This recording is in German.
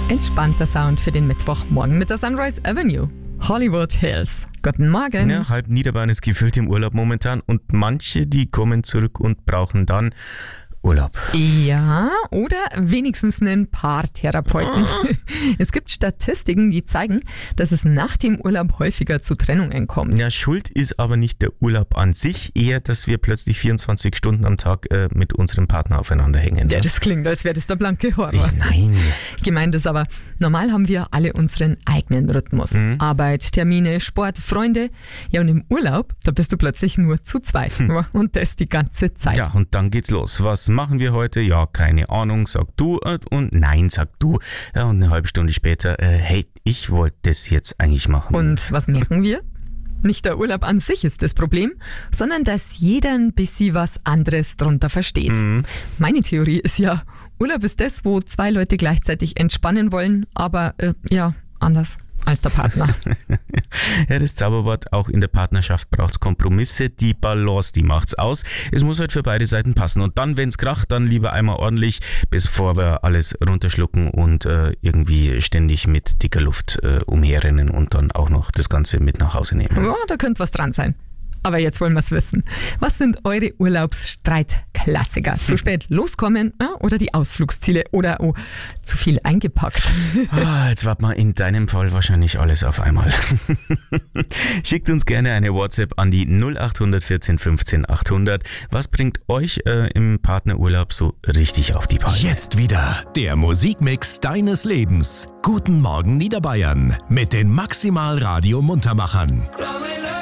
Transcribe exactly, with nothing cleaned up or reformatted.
Entspannter Sound für den Mittwochmorgen mit der Sunrise Avenue. Hollywood Hills. Guten Morgen. Ja, halb Niederbayern ist gefüllt im Urlaub momentan und manche, die kommen zurück und brauchen dann Urlaub. Ja, oder wenigstens einen Paartherapeuten. Es gibt Statistiken, die zeigen, dass es nach dem Urlaub häufiger zu Trennungen kommt. Ja, schuld ist aber nicht der Urlaub an sich, eher, dass wir plötzlich vierundzwanzig Stunden am Tag äh, mit unserem Partner aufeinander hängen. Ja, das klingt, als wäre das der blanke Horror. Nein. Gemeint ist aber, normal haben wir alle unseren eigenen Rhythmus. Mhm. Arbeit, Termine, Sport, Freunde. Ja, und im Urlaub, da bist du plötzlich nur zu zweit. Hm. Und das die ganze Zeit. Ja, und dann geht's los. Was machen wir heute? Ja, keine Ahnung, sag du. Und nein, sag du. Ja, und eine halbe Stunde später, äh, hey, ich wollte das jetzt eigentlich machen. Und was merken wir? Nicht der Urlaub an sich ist das Problem, sondern dass jeder ein bisschen was anderes drunter versteht. Mhm. Meine Theorie ist ja, Urlaub ist das, wo zwei Leute gleichzeitig entspannen wollen, aber äh, ja, anders als der Partner. Ja, das Zauberwort, auch in der Partnerschaft braucht es Kompromisse. Die Balance, die macht's aus. Es muss halt für beide Seiten passen. Und dann, wenn es kracht, dann lieber einmal ordentlich, bevor wir alles runterschlucken und äh, irgendwie ständig mit dicker Luft äh, umherrennen und dann auch noch das Ganze mit nach Hause nehmen. Ja, da könnte was dran sein. Aber jetzt wollen wir es wissen. Was sind eure Urlaubsstreitklassiker? Zu spät loskommen, ja, oder die Ausflugsziele oder oh, zu viel eingepackt? Ah, jetzt warten wir in deinem Fall wahrscheinlich alles auf einmal. Schickt uns gerne eine WhatsApp an die null acht vierzehn fünfzehn achthundert. Was bringt euch äh, im Partnerurlaub so richtig auf die Palme? Jetzt wieder der Musikmix deines Lebens. Guten Morgen Niederbayern mit den Maximal Radio Muntermachern.